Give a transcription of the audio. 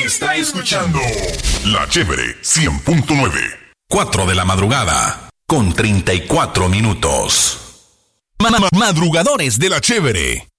Está escuchando La Chévere 100.9. 4 de la madrugada con 34 minutos. Madrugadores de La Chévere.